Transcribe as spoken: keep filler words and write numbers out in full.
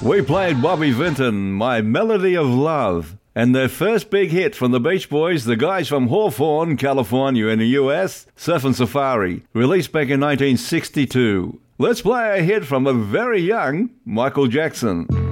We played Bobby Vinton, My Melody of Love, and their first big hit from the Beach Boys, the guys from Hawthorne, California in the U S, Surfin' Safari, released back in nineteen sixty-two. Let's play a hit from a very young Michael Jackson.